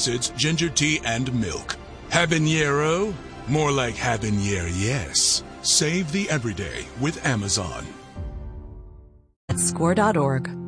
acids, ginger tea, and milk. Habanero? More like habanero, yes. Save the everyday with Amazon. At score.org.